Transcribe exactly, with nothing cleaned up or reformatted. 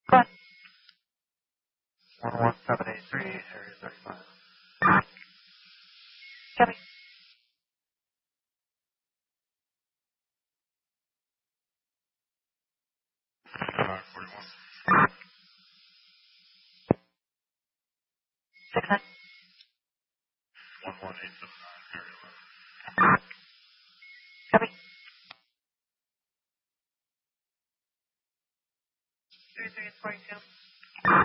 Go ahead. one one seven eight three, area thirty-five. Copy. Uh, forty-one. Six nine. one one eight seven nine, area eleven. Copy. Three three forty two.